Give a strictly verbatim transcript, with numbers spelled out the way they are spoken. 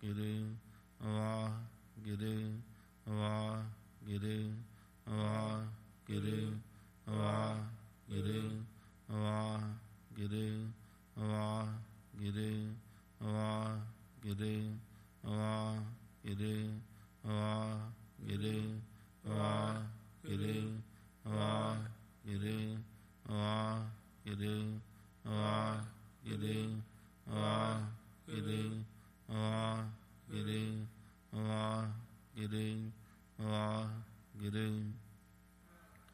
Waheguru Waheguru Waheguru Waheguru Waheguru Waheguru Waheguru Waheguru Waheguru Waheguru Waheguru Waheguru Waheguru Waheguru Waheguru Waheguru